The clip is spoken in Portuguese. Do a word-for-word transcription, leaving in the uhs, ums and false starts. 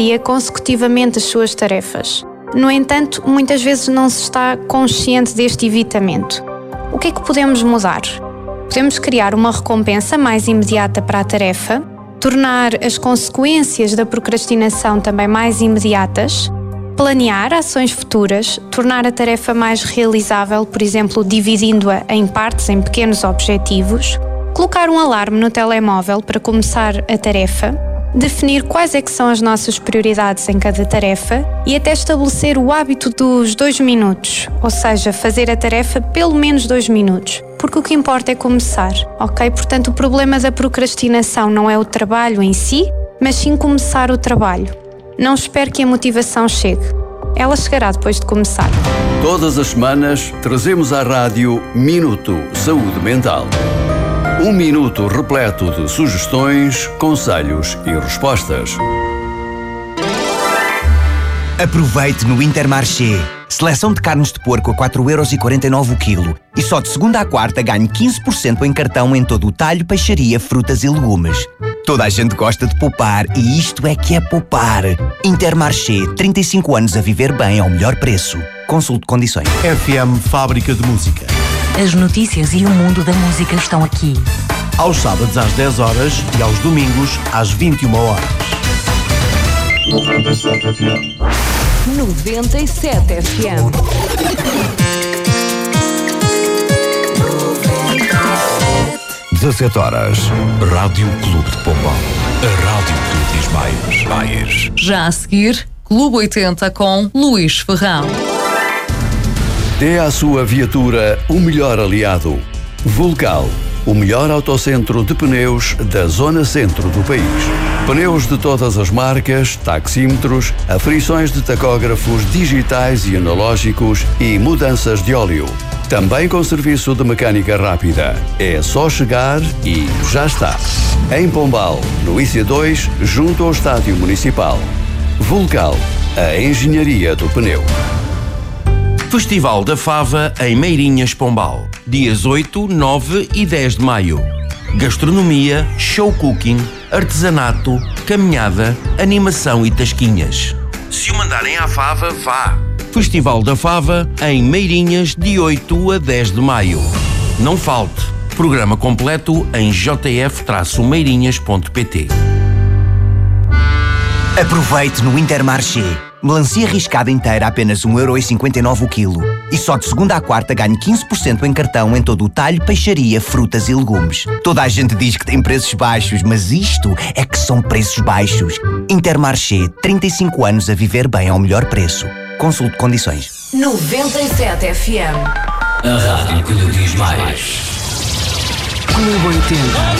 consecutivamente as suas tarefas. No entanto, muitas vezes não se está consciente deste evitamento. O que é que podemos mudar? Podemos criar uma recompensa mais imediata para a tarefa, tornar as consequências da procrastinação também mais imediatas, planear ações futuras, tornar a tarefa mais realizável, por exemplo, dividindo-a em partes, em pequenos objetivos, colocar um alarme no telemóvel para começar a tarefa, definir quais é que são as nossas prioridades em cada tarefa e até estabelecer o hábito dos dois minutos, ou seja, fazer a tarefa pelo menos dois minutos, porque o que importa é começar, ok? Portanto, o problema da procrastinação não é o trabalho em si, mas sim começar o trabalho. Não espere que a motivação chegue. Ela chegará depois de começar. Todas as semanas trazemos à rádio Minuto Saúde Mental. Um minuto repleto de sugestões, conselhos e respostas. Aproveite no Intermarché. Seleção de carnes de porco a quatro euros e quarenta e nove o quilo. E só de segunda à quarta ganhe quinze por cento em cartão em todo o talho, peixaria, frutas e legumes. Toda a gente gosta de poupar e isto é que é poupar. Intermarché, trinta e cinco anos a viver bem ao melhor preço. Consulte condições. F M Fábrica de Música. As notícias e o mundo da música estão aqui. Aos sábados às dez horas e aos domingos às vinte e uma horas. noventa e sete F M. noventa e sete F M. dezassete horas. Rádio Clube de Pombal. A Rádio que diz mais. mais. Já a seguir, Clube oitenta com Luís Ferrão. Dê à sua viatura o melhor aliado. Vulcal, o melhor autocentro de pneus da zona centro do país. Pneus de todas as marcas, taxímetros, aferições de tacógrafos digitais e analógicos e mudanças de óleo. Também com serviço de mecânica rápida. É só chegar e já está. Em Pombal, no I C dois, junto ao Estádio Municipal. Vulcal, a engenharia do pneu. Festival da Fava em Meirinhas, Pombal. Dias oito, nove e dez de maio. Gastronomia, show cooking, artesanato, caminhada, animação e tasquinhas. Se o mandarem à Fava, vá! Festival da Fava em Meirinhas, de oito a dez de maio. Não falte. Programa completo em j f meirinhas ponto p t. Aproveite no Intermarché. Melancia riscada inteira a apenas um euro e cinquenta e nove o quilo. E só de segunda à quarta ganhe quinze por cento em cartão em todo o talho, peixaria, frutas e legumes. Toda a gente diz que tem preços baixos, mas isto é que são preços baixos. Intermarché, trinta e cinco anos a viver bem ao melhor preço. Consulte condições. noventa e sete F M. A rádio que lhe diz mais. Clube oitenta.